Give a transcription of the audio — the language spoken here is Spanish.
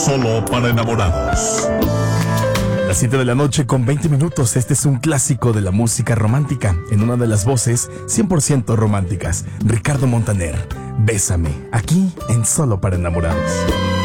Solo para enamorados. Las 7 de la noche con 20 minutos. Este es un clásico de la música romántica. En una de las voces 100% románticas, Ricardo Montaner. Bésame, aquí en Solo para enamorados.